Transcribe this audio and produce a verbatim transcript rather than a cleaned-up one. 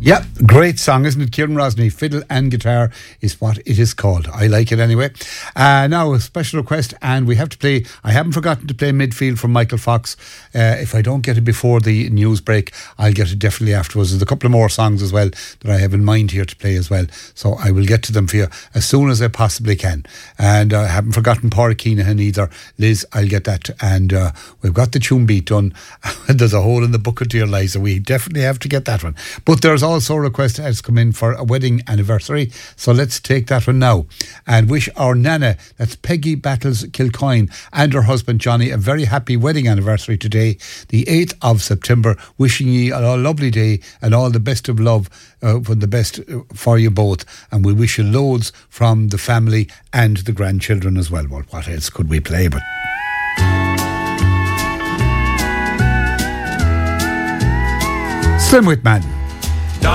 Yeah, great song, isn't it? Kieran Rosny, Fiddle and Guitar is what it is called. I like it anyway. Uh, now, a special request, and we have to play, I haven't forgotten to play Midfield from Michael Fox. Uh, if I don't get it before the news break, I'll get it definitely afterwards. There's a couple of more songs as well that I have in mind here to play as well. So I will get to them for you as soon as I possibly can. And uh, I haven't forgotten Pádraig Keenahan either. Liz, I'll get that. And uh, we've got the tune beat done. There's a hole in the bucket here, Liza. We definitely have to get that one. But there's also a request has come in for a wedding anniversary. So let's take that one now. And wish our Nana, that's Peggy Battles Kilcoyne, and her husband Johnny a very happy wedding anniversary today, the eighth of September. Wishing you a lovely day and all the best of love, uh, for the best for you both. And we wish you loads from the family and the grandchildren as well. Well, what else could we play but... Slim Whitman.